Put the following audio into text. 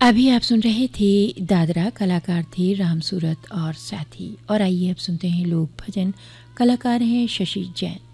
अभी आप सुन रहे थे दादरा, कलाकार थे राम सूरत और साथी। और आइए अब सुनते हैं लोक भजन, कलाकार हैं शशि जैन।